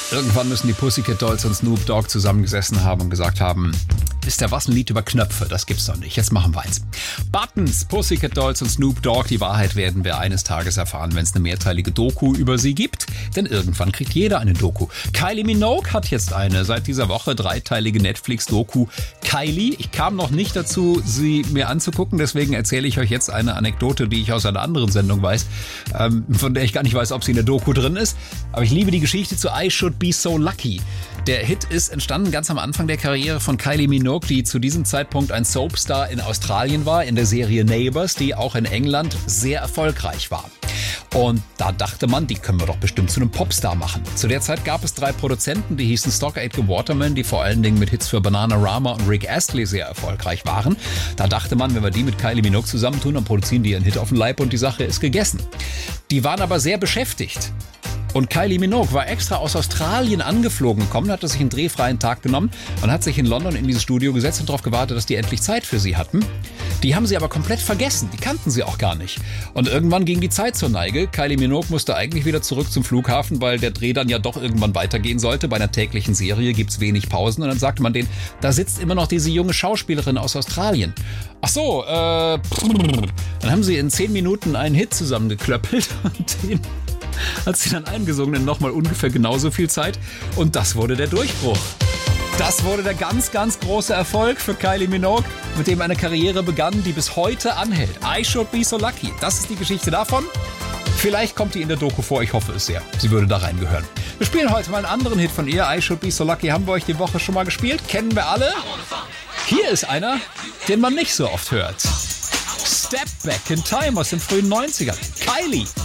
Irgendwann müssen die Pussycat Dolls und Snoop Dogg zusammengesessen haben und gesagt haben, wisst ihr was, ein Lied über Knöpfe, das gibt's doch nicht, jetzt machen wir eins. Buttons, Pussycat Dolls und Snoop Dogg, die Wahrheit werden wir eines Tages erfahren, wenn es eine mehrteilige Doku über sie gibt, denn irgendwann kriegt jeder eine Doku. Kylie Minogue hat jetzt eine, seit dieser Woche 3-teilige Netflix-Doku. Kylie, ich kam noch nicht dazu, sie mir anzugucken, deswegen erzähle ich euch jetzt eine Anekdote, die ich aus einer anderen Sendung weiß, von der ich gar nicht weiß, ob sie in der Doku drin ist, aber ich liebe die Geschichte zu I Should Be So Lucky. Der Hit ist entstanden ganz am Anfang der Karriere von Kylie Minogue, die zu diesem Zeitpunkt ein Soapstar in Australien war, in der Serie Neighbours, die auch in England sehr erfolgreich war. Und da dachte man, die können wir doch bestimmt zu einem Popstar machen. Zu der Zeit gab es 3 Produzenten, die hießen Stock Aitken Waterman, die vor allen Dingen mit Hits für Bananarama und Rick Astley sehr erfolgreich waren. Da dachte man, wenn wir die mit Kylie Minogue zusammentun, dann produzieren die ihren Hit auf den Leib und die Sache ist gegessen. Die waren aber sehr beschäftigt. Und Kylie Minogue war extra aus Australien angeflogen gekommen, hatte sich einen drehfreien Tag genommen und hat sich in London in dieses Studio gesetzt und darauf gewartet, dass die endlich Zeit für sie hatten. Die haben sie aber komplett vergessen, die kannten sie auch gar nicht. Und irgendwann ging die Zeit zur Neige. Kylie Minogue musste eigentlich wieder zurück zum Flughafen, weil der Dreh dann ja doch irgendwann weitergehen sollte. Bei einer täglichen Serie gibt's wenig Pausen. Und dann sagte man denen, da sitzt immer noch diese junge Schauspielerin aus Australien. Ach so, dann haben sie in 10 Minuten einen Hit zusammengeklöppelt und den hat sie dann eingesungen in nochmal ungefähr genauso viel Zeit. Und das wurde der Durchbruch. Das wurde der ganz, ganz große Erfolg für Kylie Minogue, mit dem eine Karriere begann, die bis heute anhält. I Should Be So Lucky. Das ist die Geschichte davon. Vielleicht kommt die in der Doku vor, ich hoffe es sehr. Sie würde da reingehören. Wir spielen heute mal einen anderen Hit von ihr. I Should Be So Lucky haben wir euch die Woche schon mal gespielt. Kennen wir alle. Hier ist einer, den man nicht so oft hört. Step Back in Time aus den frühen 90ern. Kylie.